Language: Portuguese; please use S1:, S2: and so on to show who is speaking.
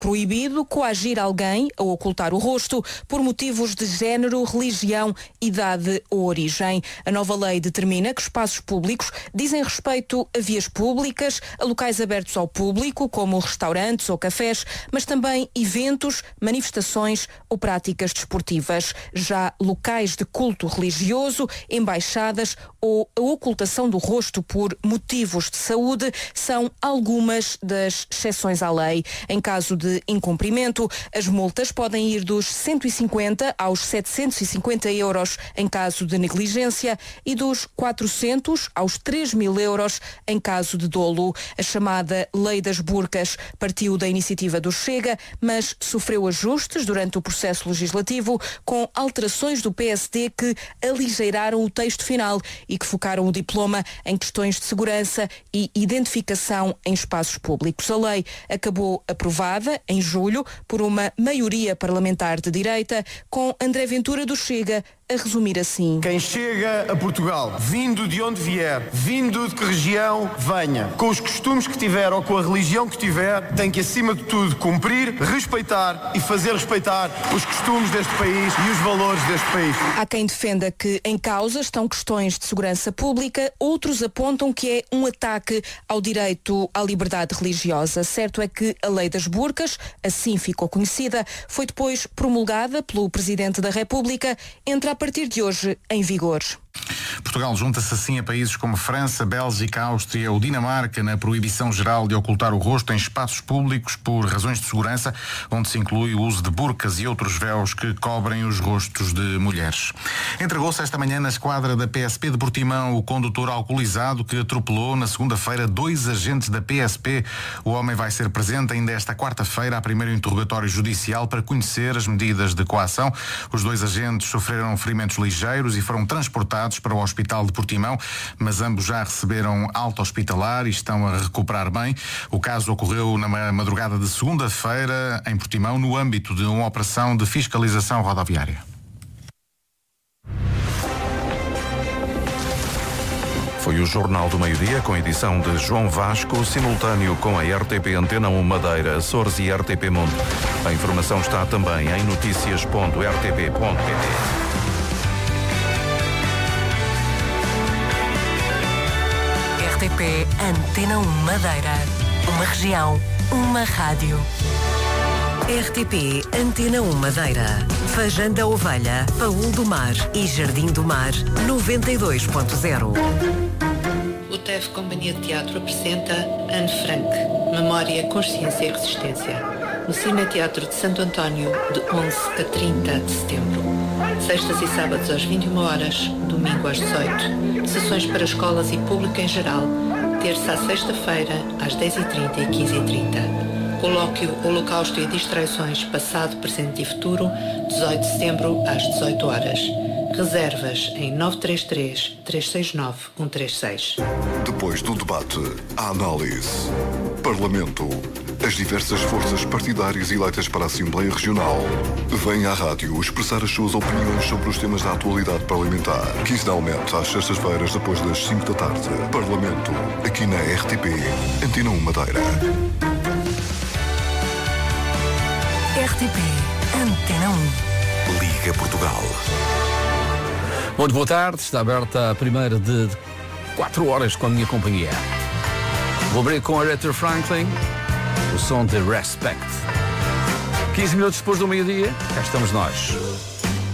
S1: proibido coagir alguém a ocultar o rosto por motivos de género, religião, idade ou origem. A nova lei determina que espaços públicos dizem respeito a vias públicas, a locais abertos ao público, como restaurantes ou cafés, mas também eventos, manifestações ou práticas desportivas. Já locais de culto religioso, embaixadas ou a ocultação do rosto por motivos de saúde são algumas das exceções à lei. Em caso de incumprimento, as multas podem ir dos 150 aos 750 euros em caso de negligência e dos 400 aos 3.000 euros em caso de dolo. A chamada Lei das Burcas partiu da iniciativa do Chega, mas sofreu ajustes durante o processo legislativo com alterações do PSD que aligeiraram o texto final e que focaram o diploma em questões de segurança e identificação em espaços públicos. A lei acabou aprovada em julho por uma maioria parlamentar de direita, com André Ventura do Chega a resumir assim:
S2: quem chega a Portugal, vindo de onde vier, vindo de que região venha, com os costumes que tiver ou com a religião que tiver, tem que acima de tudo cumprir, respeitar e fazer respeitar os costumes deste país e os valores deste país.
S1: Há quem defenda que em causa estão questões de segurança pública, outros apontam que é um ataque ao direito à liberdade religiosa. Certo é que a Lei das Burcas, assim ficou conhecida, foi depois promulgada pelo Presidente da República, entra a partir de hoje em vigor.
S3: Portugal junta-se assim a países como França, Bélgica, Áustria ou Dinamarca na proibição geral de ocultar o rosto em espaços públicos por razões de segurança, onde se inclui o uso de burcas e outros véus que cobrem os rostos de mulheres. Entregou-se esta manhã na esquadra da PSP de Portimão o condutor alcoolizado que atropelou na segunda-feira 2 agentes da PSP. O homem vai ser presente ainda esta quarta-feira a primeiro interrogatório judicial para conhecer as medidas de coação. Os 2 agentes sofreram ferimentos ligeiros e foram transportados para o Hospital de Portimão, mas ambos já receberam alta hospitalar e estão a recuperar bem. O caso ocorreu na madrugada de segunda-feira em Portimão, no âmbito de uma operação de fiscalização rodoviária.
S4: Foi o Jornal do Meio-Dia, com edição de João Vasco, simultâneo com a RTP Antena 1 Madeira, Açores e RTP Mundo. A informação está também em noticias.rtp.pt.
S5: RTP Antena 1 Madeira. Uma região, uma rádio. RTP Antena 1 Madeira. Fajã da Ovelha, Paul do Mar e Jardim do Mar, 92.0.
S6: O TEF Companhia de Teatro apresenta Anne Frank, Memória, Consciência e Resistência, no Cineteatro de Santo António, de 11 a 30 de setembro. Sextas e sábados às 21 horas, domingo às 18. Sessões para escolas e público em geral, terça à sexta-feira, às 10h30 e 15h30. Colóquio Holocausto e Distraições, Passado, Presente e Futuro, 18 de setembro, às 18 horas. Reservas em 933-369-136.
S7: Depois do debate, a análise. Parlamento. As diversas forças partidárias eleitas para a Assembleia Regional vêm à rádio expressar as suas opiniões sobre os temas da atualidade parlamentar. Quinzenalmente, às sextas-feiras, depois das 5 da tarde. Parlamento, aqui na RTP, Antena 1 Madeira.
S5: RTP Antena 1.
S4: Liga Portugal.
S8: Muito boa tarde, está aberta a primeira de 4 horas com a minha companhia. Vou abrir com a Aretha Franklin, o som de Respect. 15 minutos depois do meio-dia, cá estamos nós.